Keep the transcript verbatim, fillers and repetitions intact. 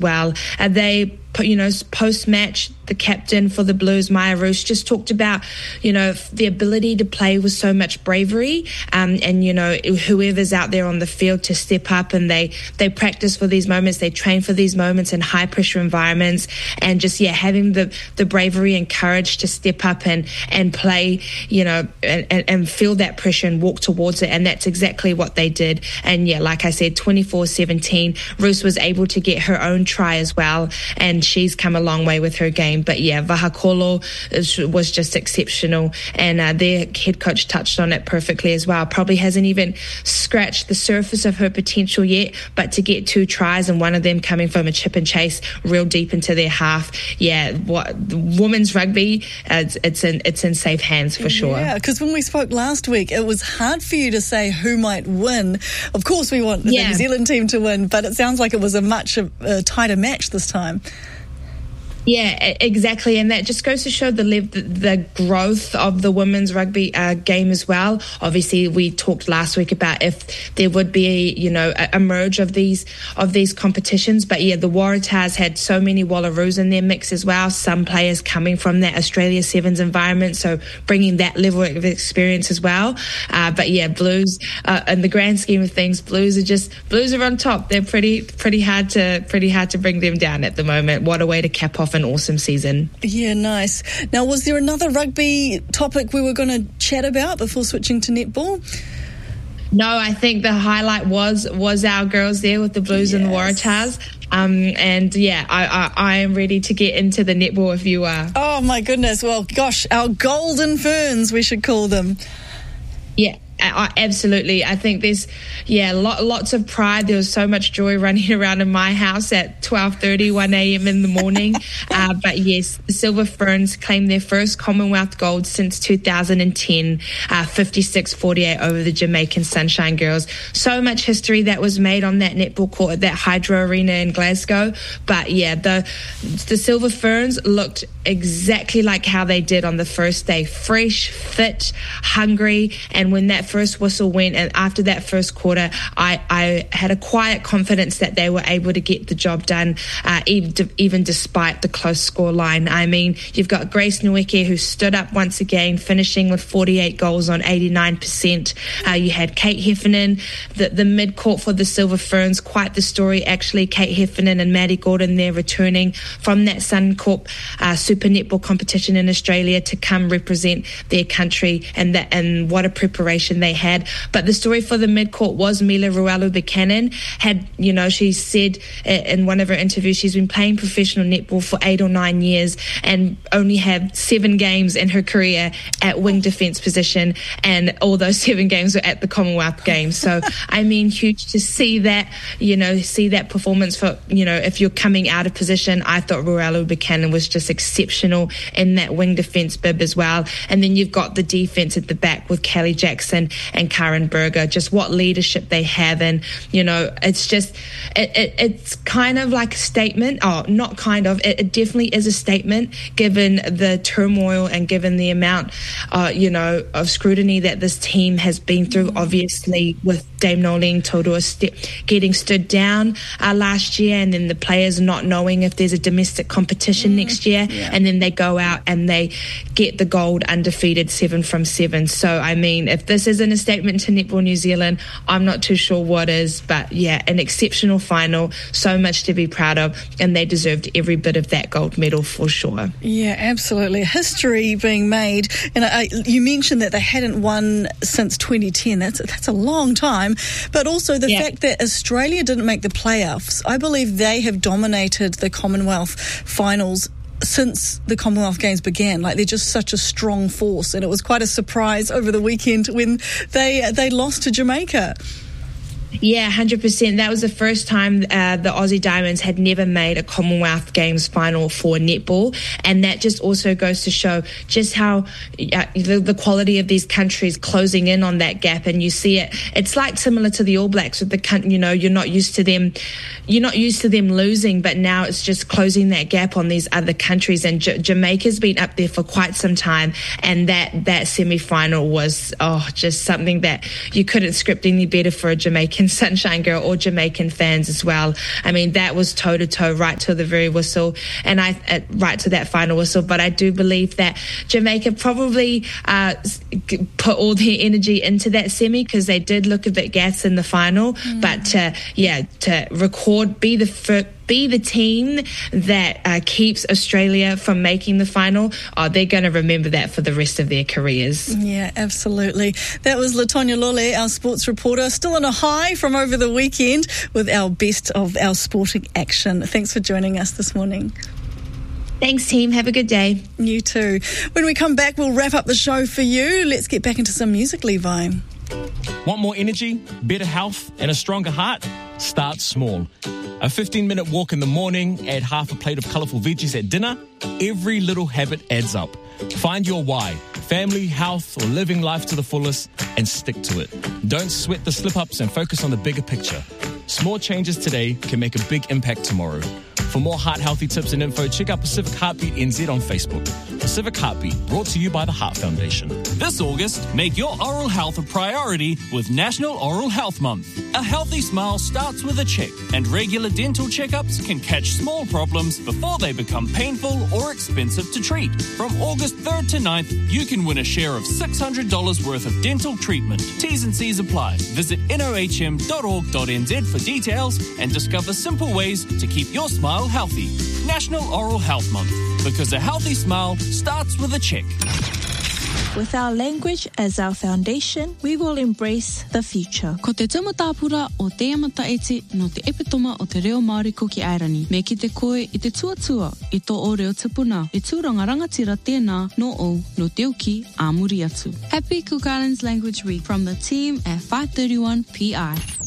well. Uh, they, you know, post-match, the captain for the Blues, Maya Roos, just talked about, you know, the ability to play with so much bravery, um, and, you know, whoever's out there on the field to step up, and they, they practice for these moments, they train for these moments in high-pressure environments, and just, yeah, having the, the bravery and courage to step up and, and play, you know, and, and, and feel that pressure and walk towards it, and that's exactly what they did. And, yeah, like I said, twenty-four seventeen, Roos was able to get her own try as well, and she's come a long way with her game. But yeah, Vahakolo is, was just exceptional, and uh, their head coach touched on it perfectly as well. Probably hasn't even scratched the surface of her potential yet, but to get two tries and one of them coming from a chip and chase real deep into their half, yeah, what women's rugby, uh, it's, it's in it's in safe hands for sure. Yeah, because when we spoke last week, it was hard for you to say who might win. Of course, we want the yeah. New Zealand team to win, but it sounds like it was a much uh, tighter match this time. Yeah, exactly, and that just goes to show the lev- the growth of the women's rugby uh, game as well. Obviously, we talked last week about if there would be, you know, a, a merge of these of these competitions. But yeah, the Waratahs had so many Wallaroos in their mix as well. Some players coming from that Australia Sevens environment, so bringing that level of experience as well. Uh, but yeah, Blues, uh, in the grand scheme of things, Blues are just Blues are on top. They're pretty pretty hard to pretty hard to bring them down at the moment. What a way to cap off an awesome season. Yeah, nice. Now, was there another rugby topic we were going to chat about before switching to netball? No, I think the highlight was was our girls there with the Blues yes. and the Waratahs. Um, and yeah, I, I, I am ready to get into the netball if you are. Oh my goodness. Well, gosh, our golden ferns, we should call them. Yeah. I, absolutely. I think there's, yeah, lot, lots of pride. There was so much joy running around in my house at twelve thirty, one a.m. in the morning. uh, but yes, the Silver Ferns claimed their first Commonwealth gold since two thousand ten, uh, fifty-six forty-eight over the Jamaican Sunshine Girls. So much history that was made on that netball court at that Hydro Arena in Glasgow. But yeah, the the Silver Ferns looked exactly like how they did on the first day. Fresh, fit, hungry. And when that first whistle went, and after that first quarter, I, I had a quiet confidence that they were able to get the job done, uh, even, even despite the close score line. I mean, you've got Grace Nweke, who stood up once again, finishing with forty-eight goals on eighty-nine percent. Uh, you had Kate Heffernan, the, the mid-court for the Silver Ferns, quite the story actually. Kate Heffernan and Maddie Gordon there returning from that Suncorp uh, Super Netball competition in Australia to come represent their country, and that, and what a preparation they had. But the story for the mid-court was Mila Rualu Buchanan. Had, you know, she said in one of her interviews she's been playing professional netball for eight or nine years and only had seven games in her career at wing defence position, and all those seven games were at the Commonwealth Games. So I mean, huge to see that, you know, see that performance for, you know, if you're coming out of position. I thought Rualu Buchanan was just exceptional in that wing defence bib as well. And then you've got the defence at the back with Kelly Jackson and Karen Berger, just what leadership they have. And, you know, it's just, it, it, it's kind of like a statement. Oh, not kind of, it, it definitely is a statement given the turmoil and given the amount, uh, you know, of scrutiny that this team has been through, mm-hmm. obviously with Dame Nolene Taurua st- getting stood down uh, last year, and then the players not knowing if there's a domestic competition mm-hmm. next year, yeah. and then they go out and they get the gold undefeated seven from seven. So, I mean, if this isn't a statement to Netball New Zealand, I'm not too sure what is. But yeah, an exceptional final, so much to be proud of, and they deserved every bit of that gold medal for sure. Yeah, absolutely. History being made. And I, you mentioned that they hadn't won since twenty ten. That's that's a long time. But also the yeah. fact that Australia didn't make the playoffs. I believe they have dominated the Commonwealth finals since the Commonwealth Games began. Like, they're just such a strong force, and it was quite a surprise over the weekend when they they lost to Jamaica. Yeah, one hundred percent. That was the first time uh, the Aussie Diamonds had never made a Commonwealth Games final for netball. And that just also goes to show just how uh, the, the quality of these countries closing in on that gap. And you see it, it's like similar to the All Blacks with the, you know, you're not used to them, you're not used to them losing, but now it's just closing that gap on these other countries. And J- Jamaica's been up there for quite some time. And that, that semi-final was, oh, just something that you couldn't script any better for a Jamaican Jamaican Sunshine Girl or Jamaican fans as well. I mean, that was toe to toe right to the very whistle, and I uh, right to that final whistle. But I do believe that Jamaica probably uh, put all their energy into that semi because they did look a bit gassed in the final. Mm. But to, yeah, to record, be the first. Be the team that uh, keeps Australia from making the final, oh, they're going to remember that for the rest of their careers. Yeah, absolutely. That was Latonya Lole, our sports reporter, still on a high from over the weekend with our best of our sporting action. Thanks for joining us this morning. Thanks, team. Have a good day. You too. When we come back, we'll wrap up the show for you. Let's get back into some music, Levi. Want more energy, better health, and a stronger heart? Start small. A fifteen-minute walk in the morning, add half a plate of colourful veggies at dinner. Every little habit adds up. Find your why, family, health, or living life to the fullest, and stick to it. Don't sweat the slip-ups and focus on the bigger picture. Small changes today can make a big impact tomorrow. For more heart-healthy tips and info, check out Pacific Heartbeat N Z on Facebook. Pacific Heartbeat, brought to you by the Heart Foundation. This August, make your oral health a priority with National Oral Health Month. A healthy smile starts with a check, and regular dental checkups can catch small problems before they become painful or expensive to treat. From August third to ninth, you can win a share of six hundred dollars worth of dental treatment. T's and C's apply. Visit N O H M dot org dot N Z for details and discover simple ways to keep your smile healthy. National Oral Health Month, because a healthy smile starts with a check. With our language as our foundation, we will embrace the future. Ko te taumatapura o te amata eti no te epitoma o te reo Māori ko ki Airani. Me ki te koe i te tuatua i tō o reo tipuna. I tūranga rangatira tēnā no o no te uki a muri atu. Happy Cook Islands Language Week from the team at five thirty-one P I.